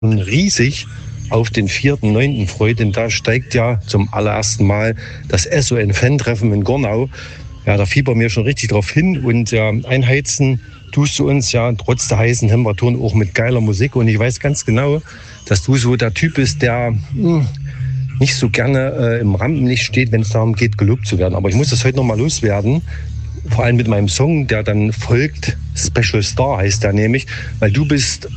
riesig auf den 4.9. freut, denn da steigt ja zum allerersten Mal das SON-Fan-Treffen in Gornau. Ja, da fiebern wir schon richtig drauf hin und ja, einheizen tust du uns ja trotz der heißen Temperaturen auch mit geiler Musik. Und ich weiß ganz genau, dass du so der Typ bist, der nicht so gerne im Rampenlicht steht, wenn es darum geht, gelobt zu werden. Aber ich muss das heute nochmal loswerden. Vor allem mit meinem Song, der dann folgt. Special Star heißt der nämlich, weil du bist